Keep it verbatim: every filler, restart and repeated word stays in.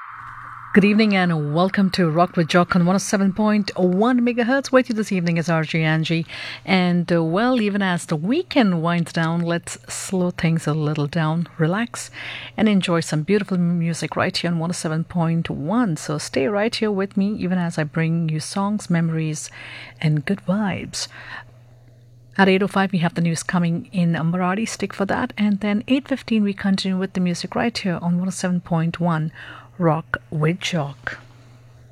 Good evening and welcome to Rock with Jock on one oh seven point one megahertz. With you this evening is R J Angie. And uh, well, even as the weekend winds down, let's slow things a little down, relax, and enjoy some beautiful music right here on one oh seven point one. So stay right here with me even as I bring you songs, memories, and good vibes. At eight oh five, we have the news coming in Marathi. Stick for that. And then eight fifteen, we continue with the music right here on one oh seven point one Rock with Jock.